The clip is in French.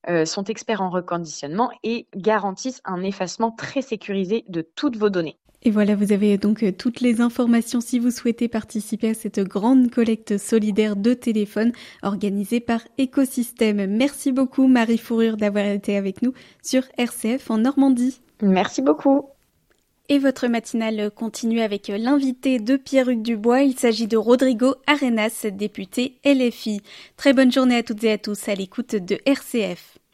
sont experts en reconditionnement et garantissent un effacement très sécurisé de toutes vos données. Et voilà, vous avez donc toutes les informations si vous souhaitez participer à cette grande collecte solidaire de téléphones organisée par Écosystème. Merci beaucoup Marie Fourrure d'avoir été avec nous sur RCF en Normandie. Merci beaucoup. Et votre matinale continue avec l'invité de Pierre-Hugues Dubois. Il s'agit de Rodrigo Arenas, député LFI. Très bonne journée à toutes et à tous à l'écoute de RCF.